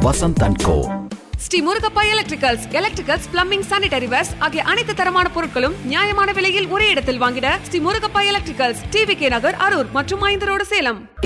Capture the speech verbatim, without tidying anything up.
Vasanth and go. Sri Murugappa electricals, electricals, plumbing, sanitary verse ஆகிய அனைத்து தரமான பொருட்களும் நியாயமான விலையில் ஒரே இடத்தில் வாங்கிட Sri Murugappa electricals, TV K நகர், அரூர் மற்றும் ஐந்து ரோடு, சேலம்.